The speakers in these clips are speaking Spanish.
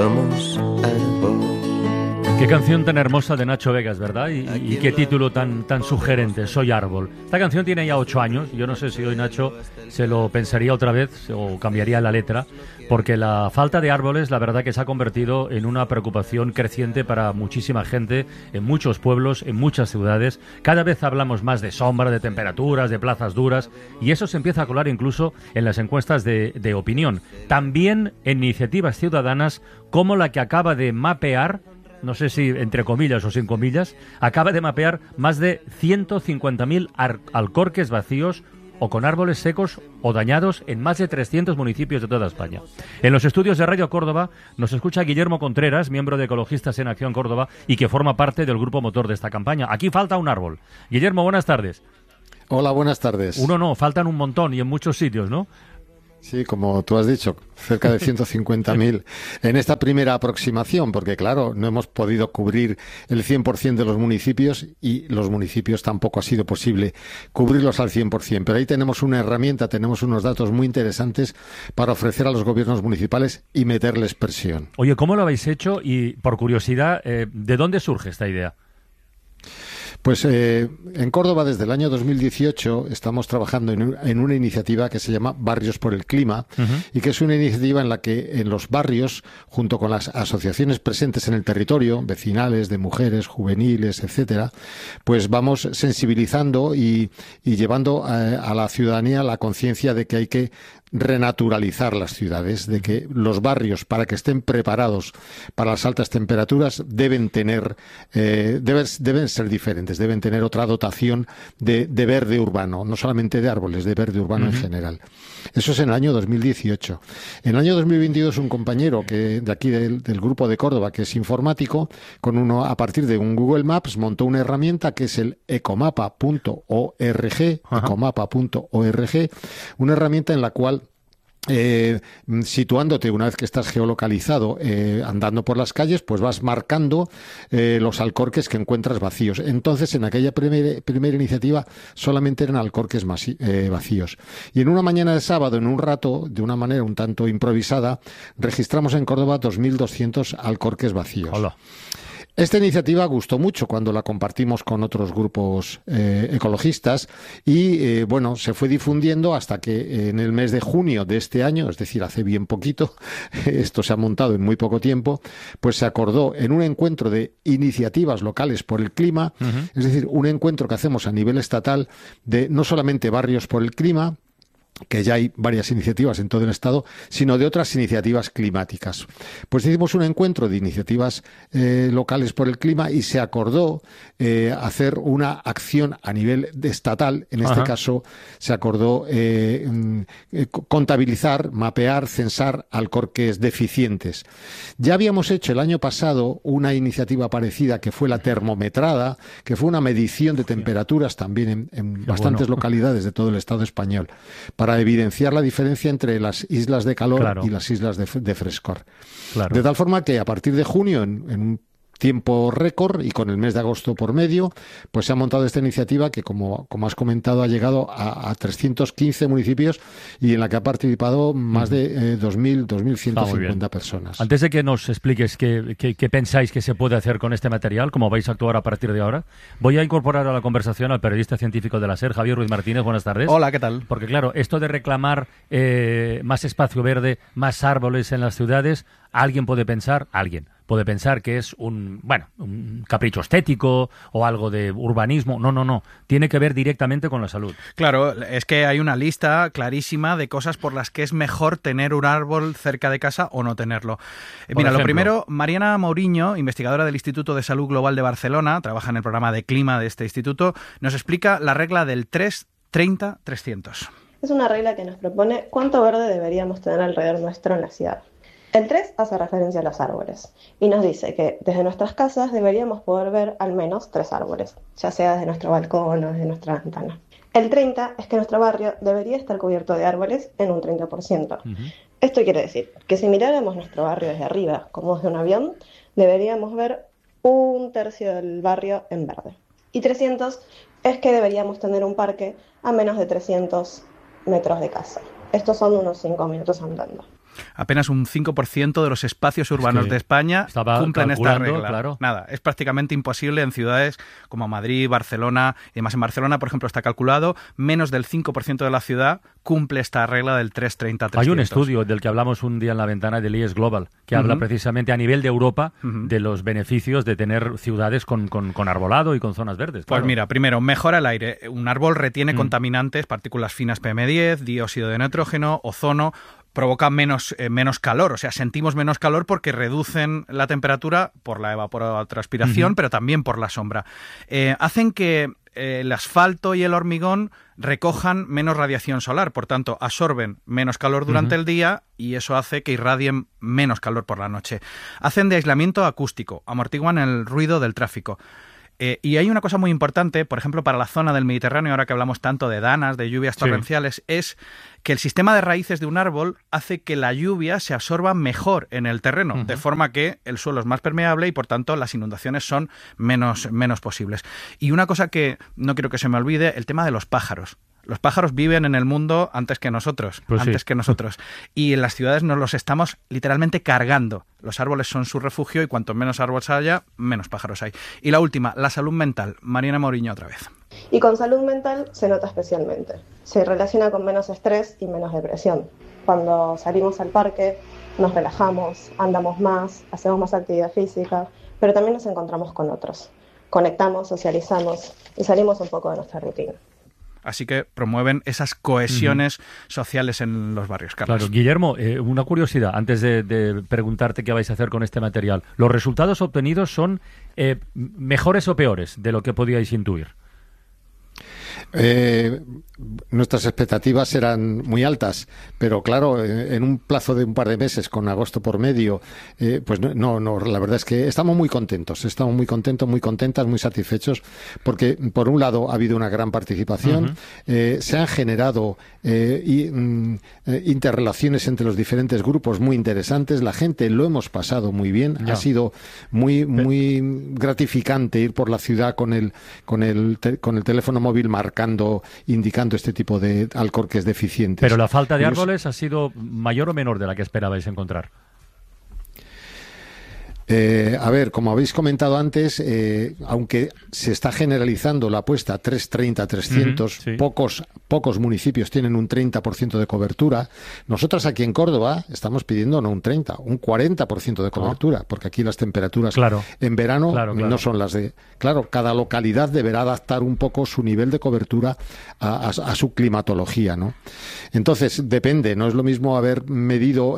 Qué canción tan hermosa de Nacho Vegas, ¿verdad? Y qué título tan sugerente, Soy Árbol. Esta canción tiene ya 8 años. Yo no sé si hoy Nacho se lo pensaría otra vez o cambiaría la letra, porque la falta de árboles, la verdad que se ha convertido en una preocupación creciente para muchísima gente, en muchos pueblos, en muchas ciudades. Cada vez hablamos más de sombra, de temperaturas, de plazas duras, y eso se empieza a colar incluso en las encuestas de opinión. También en iniciativas ciudadanas como la que acaba de mapear, no sé si entre comillas o sin comillas, acaba de mapear más de 150.000 alcorques vacíos o con árboles secos o dañados en más de 300 municipios de toda España. En los estudios de Radio Córdoba nos escucha Guillermo Contreras, miembro de Ecologistas en Acción Córdoba y que forma parte del grupo motor de esta campaña. Aquí falta un árbol. Guillermo, buenas tardes. Hola, buenas tardes. Uno no, faltan un montón y en muchos sitios, ¿no? Sí, como tú has dicho, cerca de 150.000 en esta primera aproximación, porque claro, no hemos podido cubrir el 100% de los municipios y los municipios tampoco ha sido posible cubrirlos al 100%. Pero ahí tenemos una herramienta, tenemos unos datos muy interesantes para ofrecer a los gobiernos municipales y meterles presión. Oye, ¿cómo lo habéis hecho? Y por curiosidad, ¿de dónde surge esta idea? Pues en Córdoba desde el año 2018 estamos trabajando en una iniciativa que se llama Barrios por el Clima y que es una iniciativa en la que en los barrios, junto con las asociaciones presentes en el territorio, vecinales, de mujeres, juveniles, etcétera, pues vamos sensibilizando y llevando a la ciudadanía la conciencia de que hay que renaturalizar las ciudades, de que los barrios, para que estén preparados para las altas temperaturas, deben tener, deben ser diferentes, deben tener otra dotación de verde urbano, no solamente de árboles, de verde urbano en general. Eso es en el año 2018. En el año 2022 un compañero de aquí del grupo de Córdoba, que es informático, a partir de un Google Maps montó una herramienta que es el ecomapa.org, una herramienta en la cual situándote una vez que estás geolocalizado andando por las calles, pues vas marcando los alcorques que encuentras vacíos. Entonces, en aquella primera iniciativa solamente eran alcorques vacíos. Y en una mañana de sábado, en un rato, de una manera un tanto improvisada, registramos en Córdoba 2.200 alcorques vacíos. Hola. Esta iniciativa gustó mucho cuando la compartimos con otros grupos ecologistas y, bueno, se fue difundiendo hasta que en el mes de junio de este año, es decir, hace bien poquito, esto se ha montado en muy poco tiempo, pues se acordó en un encuentro de iniciativas locales por el clima, es decir, un encuentro que hacemos a nivel estatal de no solamente barrios por el clima, que ya hay varias iniciativas en todo el Estado, sino de otras iniciativas climáticas. Pues hicimos un encuentro de iniciativas locales por el clima y se acordó hacer una acción a nivel estatal. En este caso se acordó contabilizar, mapear, censar alcorques deficientes. Ya habíamos hecho el año pasado una iniciativa parecida que fue la termometrada, que fue una medición de temperaturas también en bastantes localidades de todo el Estado español, para evidenciar la diferencia entre las islas de calor y las islas de frescor. Claro. De tal forma que a partir de junio, en un tiempo récord y con el mes de agosto por medio, pues se ha montado esta iniciativa que, como has comentado, ha llegado a 315 municipios y en la que ha participado más de 2.150 personas. Antes de que nos expliques qué pensáis que se puede hacer con este material, cómo vais a actuar a partir de ahora, voy a incorporar a la conversación al periodista científico de la SER, Javier Ruiz Martínez. Buenas tardes. Hola, ¿qué tal? Porque claro, esto de reclamar más espacio verde, más árboles en las ciudades, alguien puede pensar que es un capricho estético o algo de urbanismo. No. Tiene que ver directamente con la salud. Claro, es que hay una lista clarísima de cosas por las que es mejor tener un árbol cerca de casa o no tenerlo. Mira, lo primero, Mariana Mourinho, investigadora del Instituto de Salud Global de Barcelona, trabaja en el programa de clima de este instituto, nos explica la regla del 3-30-300. Es una regla que nos propone cuánto verde deberíamos tener alrededor nuestro en la ciudad. El 3 hace referencia a los árboles y nos dice que desde nuestras casas deberíamos poder ver al menos 3 árboles, ya sea desde nuestro balcón o desde nuestra ventana. El 30 es que nuestro barrio debería estar cubierto de árboles en un 30%. Esto quiere decir que si miráramos nuestro barrio desde arriba, como desde un avión, deberíamos ver 1/3 del barrio en verde. Y 300 es que deberíamos tener un parque a menos de 300 metros de casa. Estos son unos 5 minutos andando. Apenas un 5% de los espacios urbanos de España cumplen esta regla. Claro. Nada, es prácticamente imposible en ciudades como Madrid, Barcelona y demás. En Barcelona, por ejemplo, está calculado, menos del 5% de la ciudad cumple esta regla del 330-300. Hay un estudio del que hablamos un día en la ventana del IES Global, que habla precisamente a nivel de Europa de los beneficios de tener ciudades con arbolado y con zonas verdes. Claro. Pues mira, primero, mejora el aire. Un árbol retiene contaminantes, partículas finas PM10, dióxido de nitrógeno, ozono, provoca menos calor, o sea, sentimos menos calor porque reducen la temperatura por la evapotranspiración, pero también por la sombra. Hacen que el asfalto y el hormigón recojan menos radiación solar, por tanto, absorben menos calor durante el día y eso hace que irradien menos calor por la noche. Hacen de aislamiento acústico, amortiguan el ruido del tráfico. Y hay una cosa muy importante, por ejemplo, para la zona del Mediterráneo, ahora que hablamos tanto de danas, de lluvias torrenciales, es que el sistema de raíces de un árbol hace que la lluvia se absorba mejor en el terreno, de forma que el suelo es más permeable y, por tanto, las inundaciones son menos posibles. Y una cosa que no quiero que se me olvide, el tema de los pájaros. Los pájaros viven en el mundo antes que nosotros, y en las ciudades nos los estamos literalmente cargando. Los árboles son su refugio y cuanto menos árboles haya, menos pájaros hay. Y la última, la salud mental. Mariana Mouriño otra vez. Y con salud mental se nota especialmente. Se relaciona con menos estrés y menos depresión. Cuando salimos al parque, nos relajamos, andamos más, hacemos más actividad física, pero también nos encontramos con otros. Conectamos, socializamos y salimos un poco de nuestra rutina. Así que promueven esas cohesiones sociales en los barrios, Carlos. Claro, Guillermo, una curiosidad, antes de preguntarte qué vais a hacer con este material. ¿Los resultados obtenidos son mejores o peores de lo que podíais intuir? Nuestras expectativas eran muy altas, pero claro, en un plazo de un par de meses, con agosto por medio, pues no, la verdad es que estamos muy contentos, muy contentas, muy satisfechos, porque por un lado ha habido una gran participación, se han generado interrelaciones entre los diferentes grupos muy interesantes, la gente lo hemos pasado muy bien, ha sido muy gratificante ir por la ciudad con el teléfono móvil indicando este tipo de alcorques deficientes. Pero la falta de árboles ha sido mayor o menor de la que esperabais encontrar. A ver, como habéis comentado antes, aunque se está generalizando la apuesta 330-300, pocos municipios tienen un 30% de cobertura. Nosotros aquí en Córdoba estamos pidiendo no un 30, un 40% de cobertura, porque aquí las temperaturas en verano no son las de... Claro, cada localidad deberá adaptar un poco su nivel de cobertura a su climatología, ¿no? Entonces, depende, no es lo mismo haber medido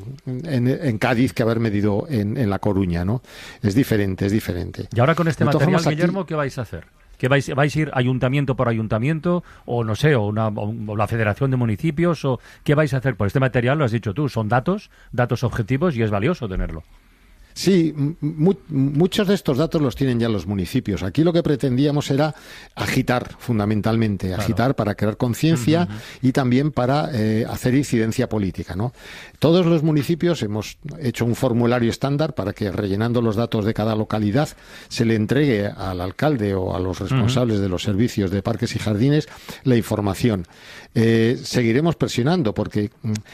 en Cádiz que haber medido en La Coruña, ¿no? Es diferente. Y ahora con este material, Guillermo, ¿qué vais a hacer? ¿Que vais a ir ayuntamiento por ayuntamiento o no sé, o la Federación de Municipios? O ¿qué vais a hacer? Por este material, lo has dicho tú, son datos objetivos y es valioso tenerlo. Sí, muchos de estos datos los tienen ya los municipios. Aquí lo que pretendíamos era agitar, fundamentalmente, agitar para crear conciencia y también para hacer incidencia política, ¿no? Todos los municipios hemos hecho un formulario estándar para que, rellenando los datos de cada localidad, se le entregue al alcalde o a los responsables de los servicios de parques y jardines la información. Seguiremos presionando porque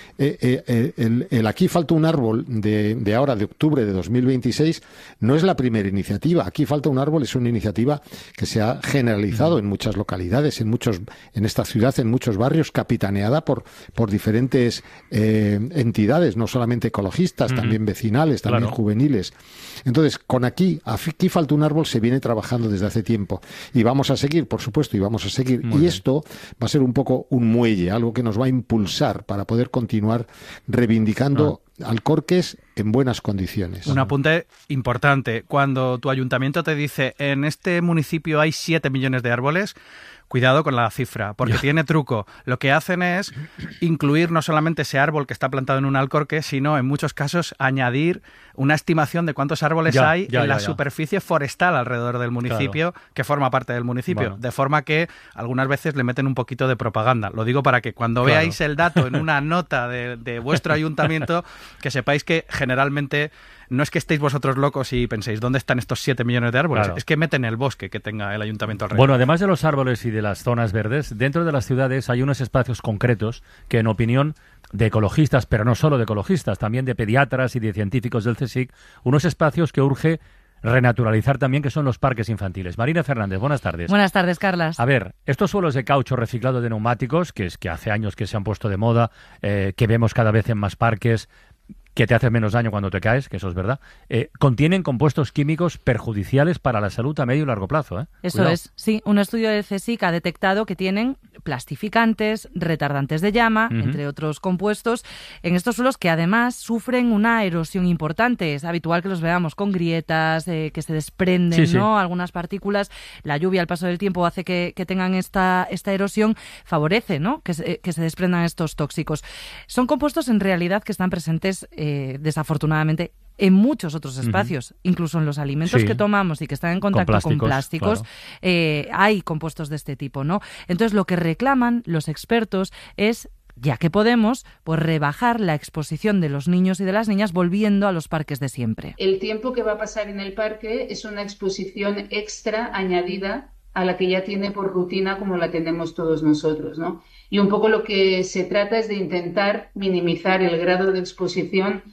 el Aquí falta un árbol de ahora, de octubre de 2026, no es la primera iniciativa. Aquí falta un árbol es una iniciativa que se ha generalizado en muchas localidades, en esta ciudad, en muchos barrios, capitaneada por diferentes entidades, no solamente ecologistas, también vecinales, también juveniles. Entonces, con aquí falta un árbol se viene trabajando desde hace tiempo y vamos a seguir, por supuesto, y esto va a ser un poco un muelle, algo que nos va a impulsar para poder continuar reivindicando alcorques en buenas condiciones. Un apunte importante. Cuando tu ayuntamiento te dice en este municipio hay 7 millones de árboles, cuidado con la cifra, porque tiene truco. Lo que hacen es incluir no solamente ese árbol que está plantado en un alcorque, sino en muchos casos añadir una estimación de cuántos árboles hay en la superficie forestal alrededor del municipio, que forma parte del municipio, de forma que algunas veces le meten un poquito de propaganda. Lo digo para que cuando veáis el dato en una nota de vuestro ayuntamiento, que sepáis que generalmente no es que estéis vosotros locos y penséis, ¿dónde están estos 7 millones de árboles? Es que meten el bosque que tenga el ayuntamiento alrededor. Bueno, además de los árboles y de las zonas verdes, dentro de las ciudades hay unos espacios concretos que, en opinión de ecologistas, pero no solo de ecologistas, también de pediatras y de científicos del CSIC, unos espacios que urge renaturalizar también, que son los parques infantiles. Marina Fernández, buenas tardes. Buenas tardes, Carlas. A ver, estos suelos de caucho reciclado de neumáticos, que hace años que se han puesto de moda, que vemos cada vez en más parques, que te hace menos daño cuando te caes, que eso es verdad, contienen compuestos químicos perjudiciales para la salud a medio y largo plazo. Eso Cuidado. es, sí. Un estudio del CSIC ha detectado que tienen plastificantes, retardantes de llama, entre otros compuestos, en estos suelos que además sufren una erosión importante. Es habitual que los veamos con grietas, que se desprenden, ¿no? Algunas partículas. La lluvia, al paso del tiempo, hace que tengan esta erosión, favorece, ¿no? Que se desprendan estos tóxicos. Son compuestos, en realidad, que están presentes desafortunadamente en muchos otros espacios, incluso en los alimentos que tomamos y que están en contacto con plásticos, hay compuestos de este tipo, ¿no? Entonces, lo que reclaman los expertos es, ya que podemos, pues rebajar la exposición de los niños y de las niñas volviendo a los parques de siempre. El tiempo que va a pasar en el parque es una exposición extra añadida a la que ya tiene por rutina como la tenemos todos nosotros, ¿no? Y un poco lo que se trata es de intentar minimizar el grado de exposición